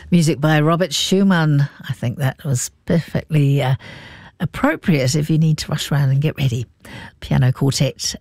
Music by Robert Schumann. I think that was perfectly appropriate if you need to rush around and get ready. Piano quintet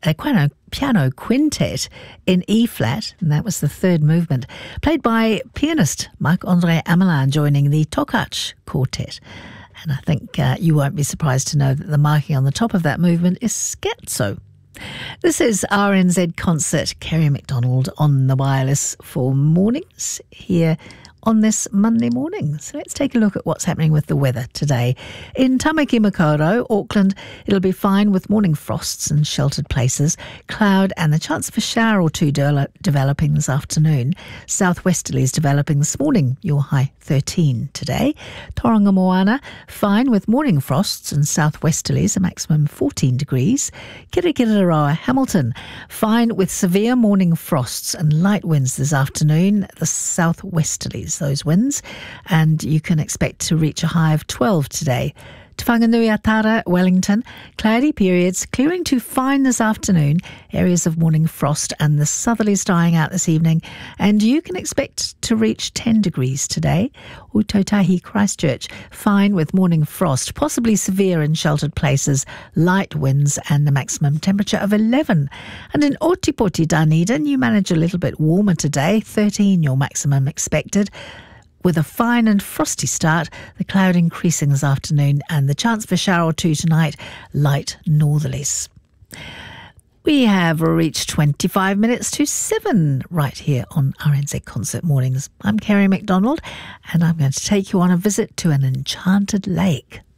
in E-flat, and that was the third movement, played by pianist Marc-André Amelin joining the Tokac Quartet. And I think you won't be surprised to know that the marking on the top of that movement is scherzo. This is RNZ Concert. Kerry McDonald on the wireless for mornings here on this Monday morning. So let's take a look at what's happening with the weather today. In Tamaki Makaurau, Auckland, it'll be fine with morning frosts and sheltered places, cloud and the chance of a shower or two developing this afternoon. Southwesterlies developing this morning, your high 13 today. Tauranga Moana, fine with morning frosts and southwesterlies, a maximum 14 degrees. Kirikiriroa Hamilton, fine with severe morning frosts and light winds this afternoon, the southwesterlies, those winds, and you can expect to reach a high of 12 today. Te Whanganui-a-Tara, Wellington, cloudy periods, clearing to fine this afternoon, areas of morning frost and the southerlies dying out this evening, and you can expect to reach 10 degrees today. Utautahi, Christchurch, fine with morning frost, possibly severe in sheltered places, light winds and the maximum temperature of 11. And in Otipoti, Dunedin, you manage a little bit warmer today, 13 your maximum expected. With a fine and frosty start, the cloud increasing this afternoon and the chance for a shower or two tonight, light northerlies. We have reached 25 minutes to 7 right here on RNZ Concert Mornings. I'm Kerry McDonald and I'm going to take you on a visit to an enchanted lake.